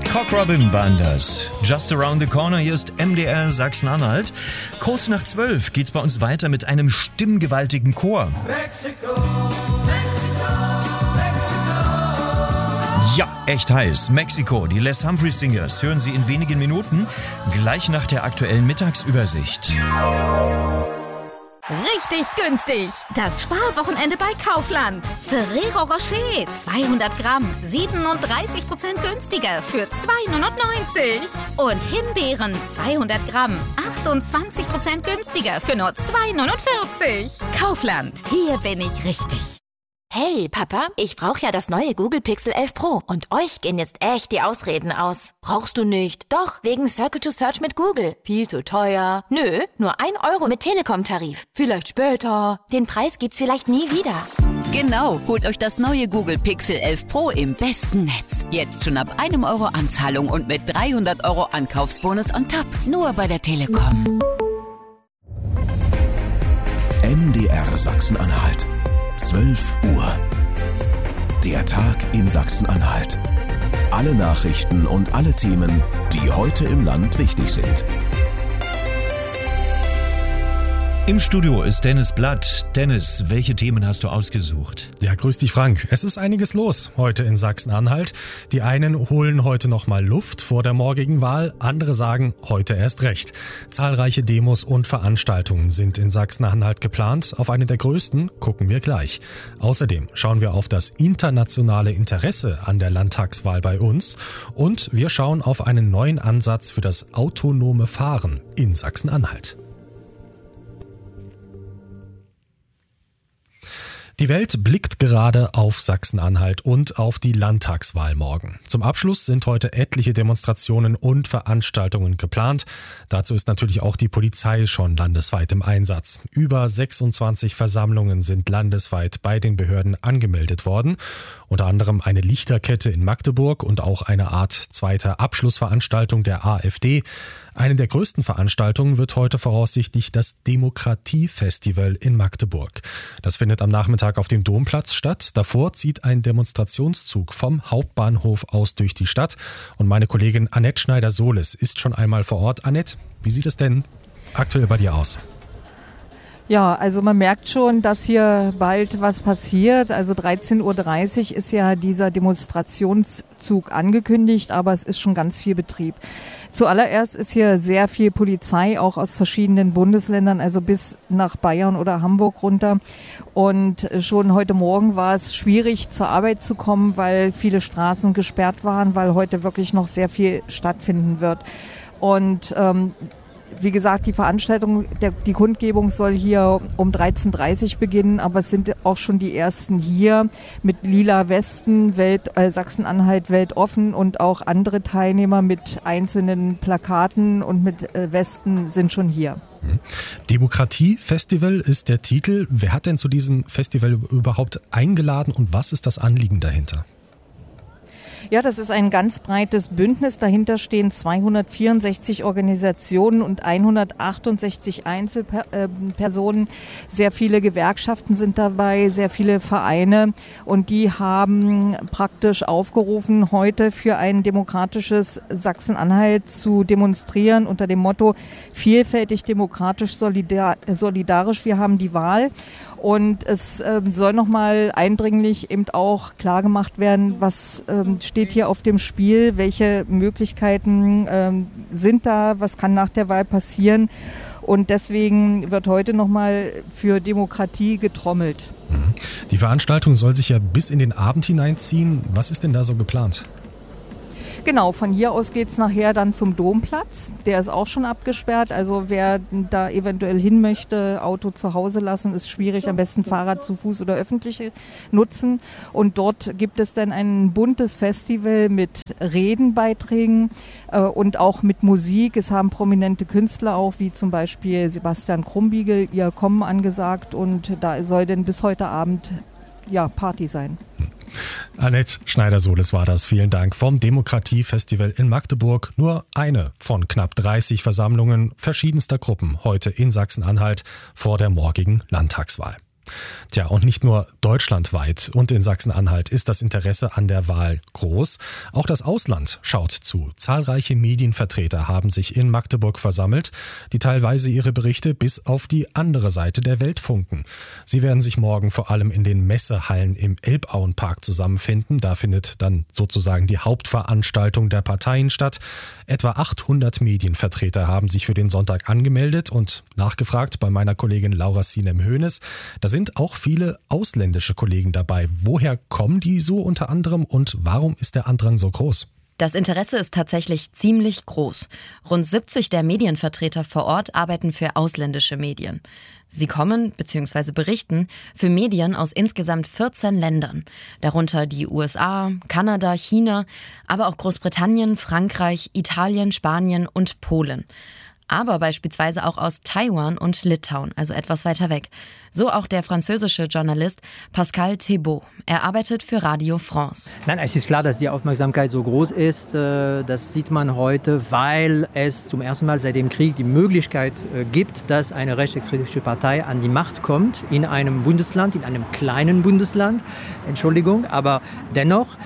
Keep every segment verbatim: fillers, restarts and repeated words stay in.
Cock Robin waren das. Just around the corner, hier ist M D R Sachsen-Anhalt. Kurz nach zwölf geht's bei uns weiter mit einem stimmgewaltigen Chor. Mexiko, Mexiko, Mexiko. Ja, echt heiß. Mexiko, die Les Humphreys Singers hören Sie in wenigen Minuten, gleich nach der aktuellen Mittagsübersicht. Richtig günstig. Das Sparwochenende bei Kaufland. Ferrero Rocher zweihundert Gramm, siebenunddreißig Prozent günstiger für zwei neunundneunzig. Und Himbeeren zweihundert Gramm, achtundzwanzig Prozent günstiger für nur zwei neunundvierzig. Kaufland, hier bin ich richtig. Hey, Papa, ich brauche ja das neue Google Pixel elf Pro und euch gehen jetzt echt die Ausreden aus. Brauchst du nicht? Doch, wegen Circle to Search mit Google. Viel zu teuer. Nö, nur ein Euro mit Telekom-Tarif. Vielleicht später. Den Preis gibt's vielleicht nie wieder. Genau, holt euch das neue Google Pixel elf Pro im besten Netz. Jetzt schon ab einem Euro Anzahlung und mit dreihundert Euro Ankaufsbonus on top. Nur bei der Telekom. M D R Sachsen-Anhalt. zwölf Uhr. Der Tag in Sachsen-Anhalt. Alle Nachrichten und alle Themen, die heute im Land wichtig sind. Im Studio ist Dennis Blatt. Dennis, welche Themen hast du ausgesucht? Ja, grüß dich, Frank. Es ist einiges los heute in Sachsen-Anhalt. Die einen holen heute nochmal Luft vor der morgigen Wahl, andere sagen heute erst recht. Zahlreiche Demos und Veranstaltungen sind in Sachsen-Anhalt geplant. Auf eine der größten gucken wir gleich. Außerdem schauen wir auf das internationale Interesse an der Landtagswahl bei uns und wir schauen auf einen neuen Ansatz für das autonome Fahren in Sachsen-Anhalt. Die Welt blickt gerade auf Sachsen-Anhalt und auf die Landtagswahl morgen. Zum Abschluss sind heute etliche Demonstrationen und Veranstaltungen geplant. Dazu ist natürlich auch die Polizei schon landesweit im Einsatz. Über sechsundzwanzig Versammlungen sind landesweit bei den Behörden angemeldet worden. Unter anderem eine Lichterkette in Magdeburg und auch eine Art zweiter Abschlussveranstaltung der AfD. Eine der größten Veranstaltungen wird heute voraussichtlich das Demokratiefestival in Magdeburg. Das findet am Nachmittag auf dem Domplatz statt. Davor zieht ein Demonstrationszug vom Hauptbahnhof aus durch die Stadt. Und meine Kollegin Annette Schneider-Sohles ist schon einmal vor Ort. Annette, wie sieht es denn aktuell bei dir aus? Ja, also man merkt schon, dass hier bald was passiert. Also dreizehn Uhr dreißig ist ja dieser Demonstrationszug angekündigt, aber es ist schon ganz viel Betrieb. Zuallererst ist hier sehr viel Polizei, auch aus verschiedenen Bundesländern, also bis nach Bayern oder Hamburg runter. Und schon heute Morgen war es schwierig, zur Arbeit zu kommen, weil viele Straßen gesperrt waren, weil heute wirklich noch sehr viel stattfinden wird. Und ähm, wie gesagt, die Veranstaltung, der, die Kundgebung soll hier um dreizehn Uhr dreißig beginnen, aber es sind auch schon die ersten hier mit lila Westen, Welt, äh, Sachsen-Anhalt weltoffen und auch andere Teilnehmer mit einzelnen Plakaten und mit äh, Westen sind schon hier. Demokratiefestival ist der Titel. Wer hat denn zu diesem Festival überhaupt eingeladen und was ist das Anliegen dahinter? Ja, das ist ein ganz breites Bündnis. Dahinter stehen zweihundertvierundsechzig Organisationen und hundertachtundsechzig Einzelpersonen. Sehr viele Gewerkschaften sind dabei, sehr viele Vereine. Und die haben praktisch aufgerufen, heute für ein demokratisches Sachsen-Anhalt zu demonstrieren unter dem Motto vielfältig, demokratisch, solidar- solidarisch. Wir haben die Wahl. Und es ähm, soll nochmal eindringlich eben auch klargemacht werden, was ähm, steht hier auf dem Spiel, welche Möglichkeiten ähm, sind da, was kann nach der Wahl passieren. Und deswegen wird heute nochmal für Demokratie getrommelt. Die Veranstaltung soll sich ja bis in den Abend hineinziehen. Was ist denn da so geplant? Genau, von hier aus geht es nachher dann zum Domplatz. Der ist auch schon abgesperrt. Also wer da eventuell hin möchte, Auto zu Hause lassen, ist schwierig. Am besten Fahrrad, zu Fuß oder öffentliche nutzen. Und dort gibt es dann ein buntes Festival mit Redenbeiträgen äh, und auch mit Musik. Es haben prominente Künstler auch, wie zum Beispiel Sebastian Krumbiegel, ihr Kommen angesagt. Und da soll denn bis heute Abend ja, Party sein. Annette Schneider-Sohles war das. Vielen Dank vom Demokratiefestival in Magdeburg. Nur eine von knapp dreißig Versammlungen verschiedenster Gruppen heute in Sachsen-Anhalt vor der morgigen Landtagswahl. Tja, und nicht nur deutschlandweit und in Sachsen-Anhalt ist das Interesse an der Wahl groß. Auch das Ausland schaut zu. Zahlreiche Medienvertreter haben sich in Magdeburg versammelt, die teilweise ihre Berichte bis auf die andere Seite der Welt funken. Sie werden sich morgen vor allem in den Messehallen im Elbauenpark zusammenfinden. Da findet dann sozusagen die Hauptveranstaltung der Parteien statt. Etwa achthundert Medienvertreter haben sich für den Sonntag angemeldet und nachgefragt bei meiner Kollegin Laura Sinem-Hoeneß. Da sind auch viele ausländische Kollegen dabei. Woher kommen die so unter anderem und warum ist der Andrang so groß? Das Interesse ist tatsächlich ziemlich groß. Rund siebzig der Medienvertreter vor Ort arbeiten für ausländische Medien. Sie kommen bzw. berichten für Medien aus insgesamt vierzehn Ländern, darunter die U S A, Kanada, China, aber auch Großbritannien, Frankreich, Italien, Spanien und Polen. Aber beispielsweise auch aus Taiwan und Litauen, also etwas weiter weg. So auch der französische Journalist Pascal Thébault. Er arbeitet für Radio France. Nein, es ist klar, dass die Aufmerksamkeit so groß ist. Das sieht man heute, weil es zum ersten Mal seit dem Krieg die Möglichkeit gibt, dass eine rechtsextremistische Partei an die Macht kommt in einem Bundesland, in einem kleinen Bundesland. Entschuldigung, aber dennoch.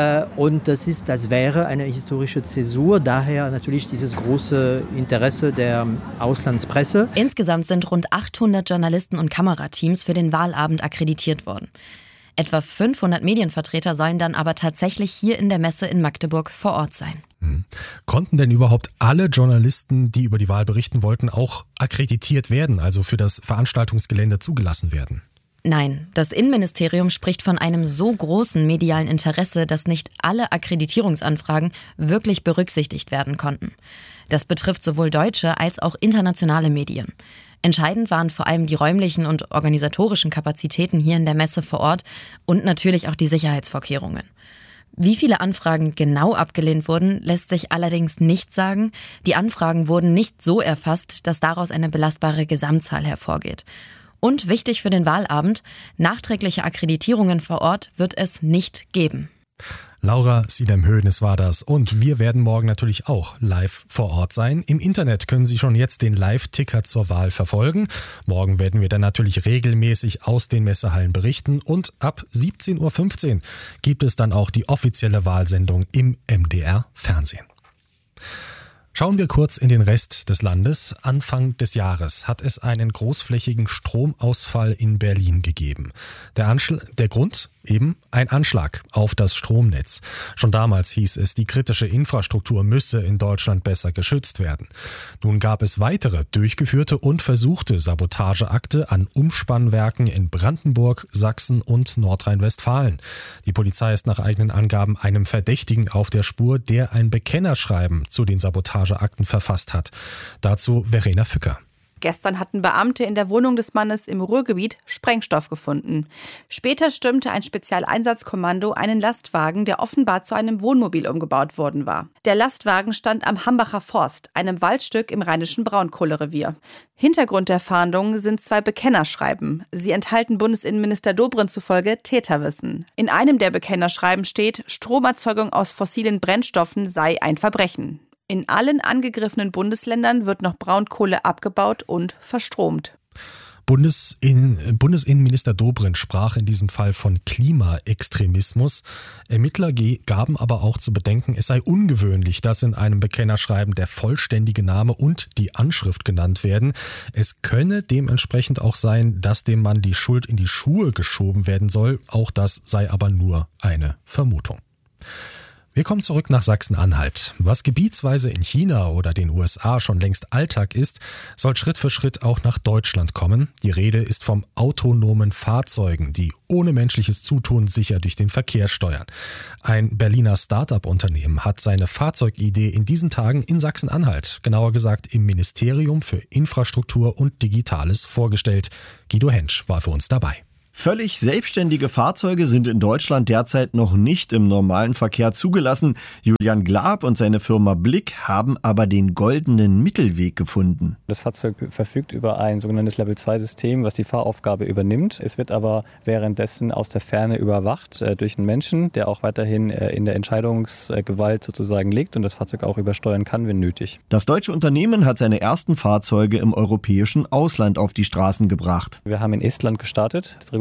Und das ist, das wäre eine historische Zäsur. Daher natürlich dieses große Interesse der Auslandspresse. Insgesamt sind rund achthundert Journalisten und Kamerateams für den Wahlabend akkreditiert worden. Etwa fünfhundert Medienvertreter sollen dann aber tatsächlich hier in der Messe in Magdeburg vor Ort sein. Hm. Konnten denn überhaupt alle Journalisten, die über die Wahl berichten wollten, auch akkreditiert werden, also für das Veranstaltungsgelände zugelassen werden? Nein, das Innenministerium spricht von einem so großen medialen Interesse, dass nicht alle Akkreditierungsanfragen wirklich berücksichtigt werden konnten. Das betrifft sowohl deutsche als auch internationale Medien. Entscheidend waren vor allem die räumlichen und organisatorischen Kapazitäten hier in der Messe vor Ort und natürlich auch die Sicherheitsvorkehrungen. Wie viele Anfragen genau abgelehnt wurden, lässt sich allerdings nicht sagen. Die Anfragen wurden nicht so erfasst, dass daraus eine belastbare Gesamtzahl hervorgeht. Und wichtig für den Wahlabend, nachträgliche Akkreditierungen vor Ort wird es nicht geben. Laura Sinem-Hoeneß war das und wir werden morgen natürlich auch live vor Ort sein. Im Internet können Sie schon jetzt den Live-Ticker zur Wahl verfolgen. Morgen werden wir dann natürlich regelmäßig aus den Messehallen berichten und ab siebzehn Uhr fünfzehn gibt es dann auch die offizielle Wahlsendung im M D R-Fernsehen. Schauen wir kurz in den Rest des Landes. Anfang des Jahres hat es einen großflächigen Stromausfall in Berlin gegeben. Der, Anschl- der Grund? Eben ein Anschlag auf das Stromnetz. Schon damals hieß es, die kritische Infrastruktur müsse in Deutschland besser geschützt werden. Nun gab es weitere durchgeführte und versuchte Sabotageakte an Umspannwerken in Brandenburg, Sachsen und Nordrhein-Westfalen. Die Polizei ist nach eigenen Angaben einem Verdächtigen auf der Spur, der ein Bekennerschreiben zu den Sabotageakten verfasst hat. Dazu Verena Fücker. Gestern hatten Beamte in der Wohnung des Mannes im Ruhrgebiet Sprengstoff gefunden. Später stürmte ein Spezialeinsatzkommando einen Lastwagen, der offenbar zu einem Wohnmobil umgebaut worden war. Der Lastwagen stand am Hambacher Forst, einem Waldstück im rheinischen Braunkohlerevier. Hintergrund der Fahndung sind zwei Bekennerschreiben. Sie enthalten Bundesinnenminister Dobrindt zufolge Täterwissen. In einem der Bekennerschreiben steht, Stromerzeugung aus fossilen Brennstoffen sei ein Verbrechen. In allen angegriffenen Bundesländern wird noch Braunkohle abgebaut und verstromt. Bundesin- Bundesinnenminister Dobrindt sprach in diesem Fall von Klimaextremismus. Ermittler ge- gaben aber auch zu bedenken, es sei ungewöhnlich, dass in einem Bekennerschreiben der vollständige Name und die Anschrift genannt werden. Es könne dementsprechend auch sein, dass dem Mann die Schuld in die Schuhe geschoben werden soll. Auch das sei aber nur eine Vermutung. Wir kommen zurück nach Sachsen-Anhalt. Was gebietsweise in China oder den U S A schon längst Alltag ist, soll Schritt für Schritt auch nach Deutschland kommen. Die Rede ist vom autonomen Fahrzeugen, die ohne menschliches Zutun sicher durch den Verkehr steuern. Ein Berliner Start-up-Unternehmen hat seine Fahrzeugidee in diesen Tagen in Sachsen-Anhalt, genauer gesagt im Ministerium für Infrastruktur und Digitales, vorgestellt. Guido Hensch war für uns dabei. Völlig selbstständige Fahrzeuge sind in Deutschland derzeit noch nicht im normalen Verkehr zugelassen. Julian Glab und seine Firma Blick haben aber den goldenen Mittelweg gefunden. Das Fahrzeug verfügt über ein sogenanntes Level zwei System, was die Fahraufgabe übernimmt. Es wird aber währenddessen aus der Ferne überwacht äh, durch einen Menschen, der auch weiterhin äh, in der Entscheidungsgewalt sozusagen liegt und das Fahrzeug auch übersteuern kann, wenn nötig. Das deutsche Unternehmen hat seine ersten Fahrzeuge im europäischen Ausland auf die Straßen gebracht. Wir haben in Estland gestartet. Das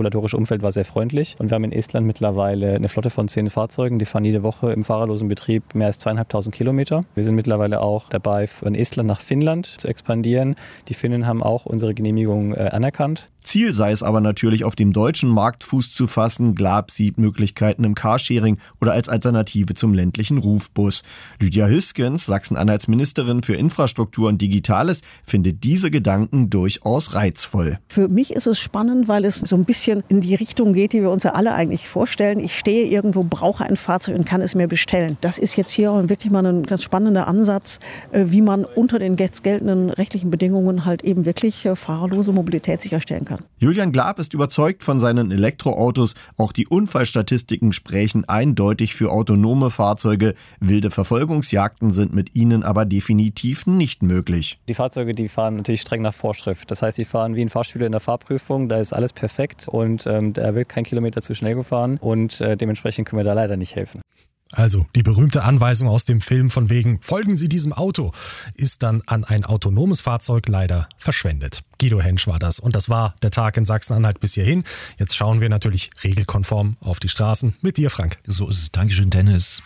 regulatorische Umfeld war sehr freundlich. Und wir haben in Estland mittlerweile eine Flotte von zehn Fahrzeugen, die fahren jede Woche im fahrerlosen Betrieb mehr als zweieinhalbtausend Kilometer. Wir sind mittlerweile auch dabei, von Estland nach Finnland zu expandieren. Die Finnen haben auch unsere Genehmigung äh, anerkannt. Ziel sei es aber natürlich, auf dem deutschen Markt Fuß zu fassen. Glab sieht Möglichkeiten im Carsharing oder als Alternative zum ländlichen Rufbus. Lydia Hüskens, Sachsen-Anhalts Ministerin für Infrastruktur und Digitales, findet diese Gedanken durchaus reizvoll. Für mich ist es spannend, weil es so ein bisschen in die Richtung geht, die wir uns ja alle eigentlich vorstellen. Ich stehe irgendwo, brauche ein Fahrzeug und kann es mir bestellen. Das ist jetzt hier wirklich mal ein ganz spannender Ansatz, wie man unter den jetzt geltenden rechtlichen Bedingungen halt eben wirklich fahrerlose Mobilität sicherstellen kann. Julian Glab ist überzeugt von seinen Elektroautos. Auch die Unfallstatistiken sprechen eindeutig für autonome Fahrzeuge. Wilde Verfolgungsjagden sind mit ihnen aber definitiv nicht möglich. Die Fahrzeuge, die fahren natürlich streng nach Vorschrift. Das heißt, sie fahren wie ein Fahrschüler in der Fahrprüfung. Da ist alles perfekt und ähm, da wird kein Kilometer zu schnell gefahren. Und äh, dementsprechend können wir da leider nicht helfen. Also die berühmte Anweisung aus dem Film von wegen "Folgen Sie diesem Auto" ist dann an ein autonomes Fahrzeug leider verschwendet. Guido Hensch war das und das war der Tag in Sachsen-Anhalt bis hierhin. Jetzt schauen wir natürlich regelkonform auf die Straßen mit dir, Frank. So ist es. Dankeschön, Dennis.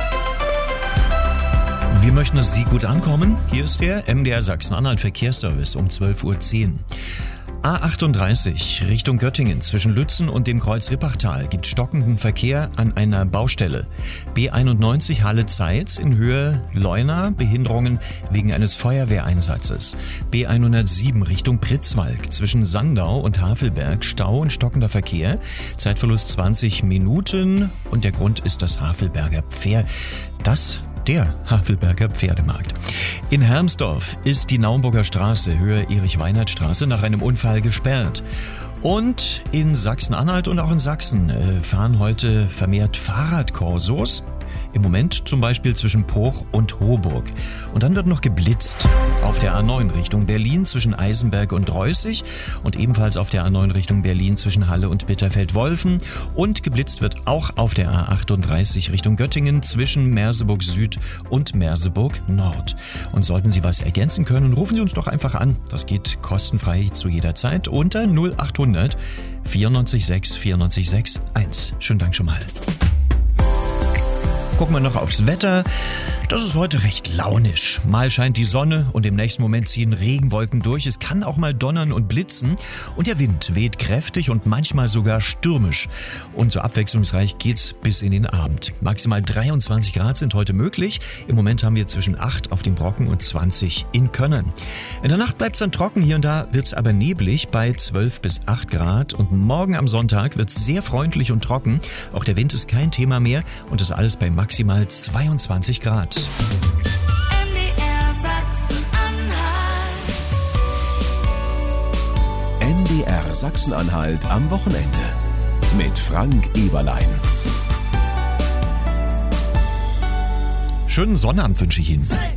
Wir möchten, dass Sie gut ankommen. Hier ist der M D R Sachsen-Anhalt Verkehrsservice um zwölf Uhr zehn. A achtunddreißig Richtung Göttingen zwischen Lützen und dem Kreuz Rippachtal gibt stockenden Verkehr an einer Baustelle. B einundneunzig Halle-Zeitz in Höhe Leuna Behinderungen wegen eines Feuerwehreinsatzes. B hundertsieben Richtung Pritzwalk zwischen Sandau und Havelberg Stau und stockender Verkehr. Zeitverlust zwanzig Minuten und der Grund ist das Havelberger Pferd. Das Der Havelberger Pferdemarkt. In Hermsdorf ist die Naumburger Straße, Höhe Erich-Weinert-Straße, nach einem Unfall gesperrt. Und in Sachsen-Anhalt und auch in Sachsen äh, fahren heute vermehrt Fahrradkorsos. Im Moment zum Beispiel zwischen Bruch und Hoburg. Und dann wird noch geblitzt auf der A neun Richtung Berlin zwischen Eisenberg und Reußig und ebenfalls auf der A neun Richtung Berlin zwischen Halle und Bitterfeld-Wolfen. Und geblitzt wird auch auf der A achtunddreißig Richtung Göttingen zwischen Merseburg Süd und Merseburg Nord. Und sollten Sie was ergänzen können, rufen Sie uns doch einfach an. Das geht kostenfrei zu jeder Zeit unter null achthundert vierundneunzig sechs vierundneunzig sechs eins. Schönen Dank schon mal. Gucken wir noch aufs Wetter. Das ist heute recht launisch. Mal scheint die Sonne und im nächsten Moment ziehen Regenwolken durch. Es kann auch mal donnern und blitzen. Und der Wind weht kräftig und manchmal sogar stürmisch. Und so abwechslungsreich geht's bis in den Abend. Maximal dreiundzwanzig Grad sind heute möglich. Im Moment haben wir zwischen acht auf dem Brocken und zwanzig in Könnern. In der Nacht bleibt's dann trocken. Hier und da wird's aber neblig bei zwölf bis acht Grad. Und morgen am Sonntag wird's sehr freundlich und trocken. Auch der Wind ist kein Thema mehr. Und das alles bei maximal zweiundzwanzig Grad. M D R Sachsen-Anhalt. M D R Sachsen-Anhalt am Wochenende mit Frank Eberlein. Schönen Sonnabend wünsche ich Ihnen.